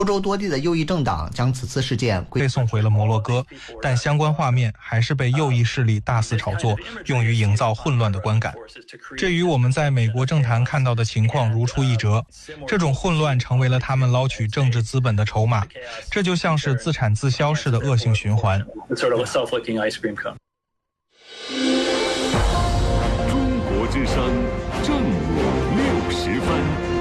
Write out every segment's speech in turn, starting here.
欧洲多地的右翼政党将此次事件被送回了摩洛哥，但相关画面还是被右翼势力大肆炒作，用于营造混乱的观感。这与我们在美国政坛看到的情况如出一辙，这种混乱成为了他们捞取政治资本的筹码，这就像是自产自销式的恶性循环。 中国之声正午60分。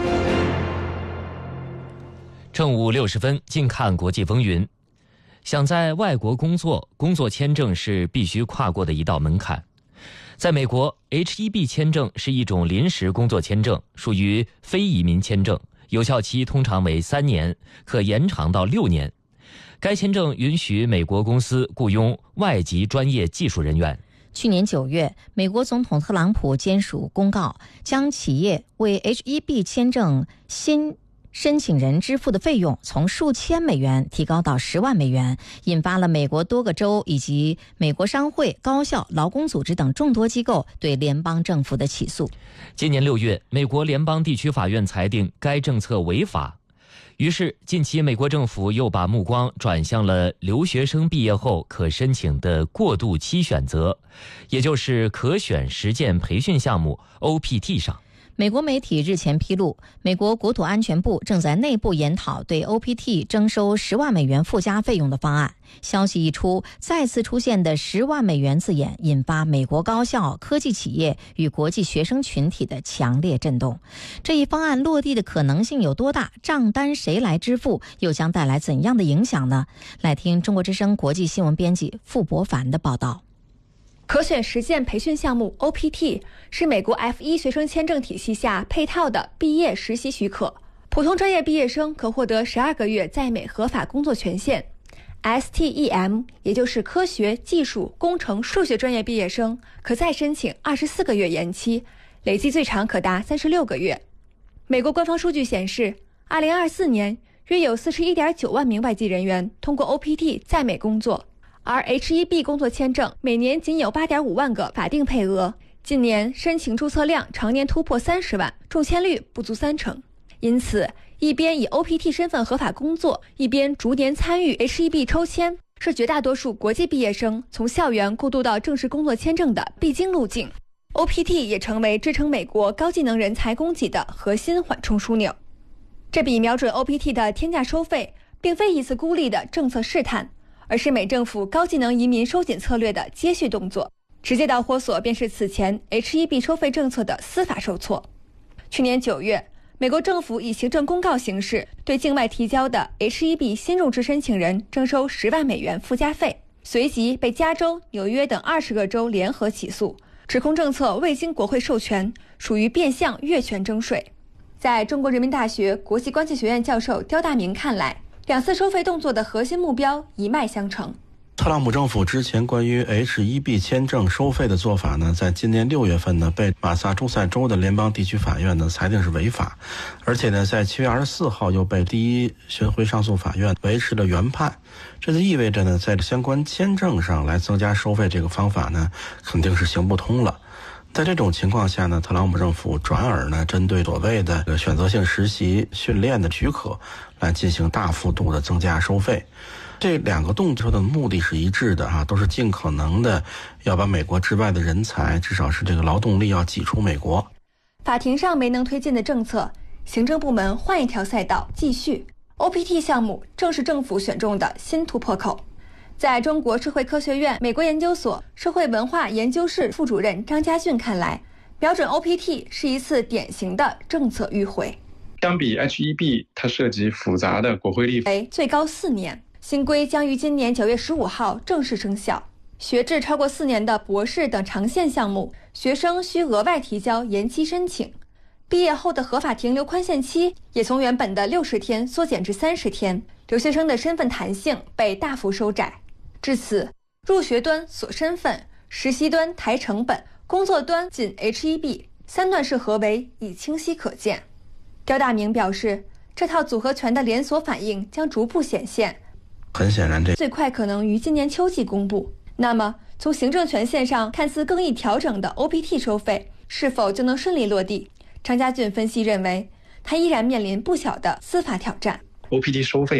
正午60分，近看国际风云。想在外国工作，工作签证是必须跨过的一道门槛。在美国 ，H-1B 签证是一种临时工作签证，属于非移民签证，有效期通常为3年，可延长到6年。该签证允许美国公司雇佣外籍专业技术人员。 去年9月，美国总统特朗普签署公告，将企业为 H-1B 签证新申请人支付的费用从数千美元提高到10万美元，引发了美国多个州以及美国商会、高校、劳工组织等众多机构对联邦政府的起诉。 今年6月，美国联邦地区法院裁定该政策违法。于是，近期美国政府又把目光转向了留学生毕业后可申请的过渡期选择，也就是可选实践培训项目 OPT 上。 美国媒体日前披露，美国国土安全部正在内部研讨对 OPT 征收10万美元附加费用的方案。消息一出，再次出现的10万美元字眼引发美国高校、科技企业与国际学生群体的强烈震动。这一方案落地的可能性有多大？账单谁来支付？又将带来怎样的影响呢？来听中国之声国际新闻编辑傅博凡的报道。 可选实践培训项目 OPT 是美国 F1 学生签证体系下配套的毕业实习许可，普通专业毕业生可获得12个月在美合法工作权限。STEM 也就是科学、技术、工程、数学专业毕业生可再申请24个月延期，累计最长可达36个月。美国官方数据显示，2024年约有41.9万名外籍人员通过 OPT 在美工作，而 H-1B 工作签证每年仅有8.5万个法定配额，近年申请注册量常年突破30万，中签率不足30%。因此，一边以 OPT 身份合法工作，一边逐年参与 H-1B 抽签，是绝大多数国际毕业生从校园过渡到正式工作签证的必经路径。OPT 也成为支撑美国高技能人才供给的核心缓冲枢纽。这笔瞄准 OPT 的天价收费，并非一次孤立的政策试探，而是美政府高技能移民收紧策略的接续动作，直接导火索便是此前 H-1B 收费政策的司法受挫。去年9月，美国政府以行政公告形式对境外提交的 H-1B 新入职申请人征收10万美元附加费，随即被加州、纽约等20个州联合起诉，指控政策未经国会授权，属于变相越权征税。在中国人民大学国际关系学院教授刁大明看来，两次收费动作的核心目标一脉相承。 特朗普政府之前关于 H-1B 签证收费的做法呢，在今年6月份呢，被马萨诸塞州的联邦地区法院呢裁定是违法，而且呢，在7月24号又被第一巡回上诉法院维持了原判。这就意味着呢，在相关签证上来增加收费这个方法呢，肯定是行不通了。在这种情况下呢，特朗普政府转而呢，针对所谓的选择性实习训练的许可来进行大幅度的增加收费。这两个动作的目的是一致的都是尽可能的要把美国之外的人才，至少是这个劳动力要挤出美国。 法庭上没能推进的政策，行政部门换一条赛道继续。OPT 项目正是政府选中的新突破口。在中国社会科学院美国研究所社会文化研究室副主任张家俊看来，标准 OPT 是一次典型的政策迂回。 相比 H-1B， 它涉及复杂的国会立法， 最高4年。新规将于今年9月15号正式生效。学制超过4年的博士等长线项目，学生需额外提交延期申请。毕业后的合法停留宽限期也从原本的60天缩减至30天，留学生的身份弹性被大幅收窄。至此，入学端锁身份，实习端抬成本，工作端仅 H-1B， 3段式合围已清晰可见。刁大明表示，这套组合拳的连锁反应将逐步显现。 很显然，这最快可能于今年秋季公布。那么，从行政权限上看似更易调整的 OPT 收费，是否就能顺利落地？张家俊分析认为，他依然面临不小的司法挑战。 OPT 收费